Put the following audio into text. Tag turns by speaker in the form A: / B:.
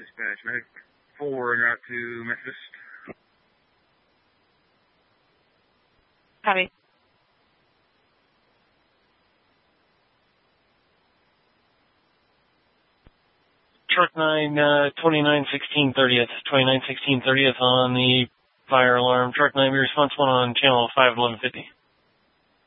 A: Dispatch, Medic 4 en route to Memphis.
B: Copy.
C: Truck 9, 2916 30th. 2916 30th on the fire alarm. Truck 9, be responsible on channel 51150.